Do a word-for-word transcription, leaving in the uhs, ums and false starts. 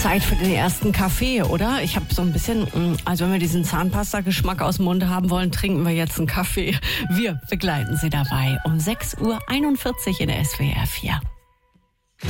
Zeit für den ersten Kaffee, oder? Ich habe so ein bisschen, also wenn wir diesen Zahnpasta-Geschmack aus dem Mund haben wollen, trinken wir jetzt einen Kaffee. Wir begleiten Sie dabei um sechs Uhr einundvierzig in der S W R vier.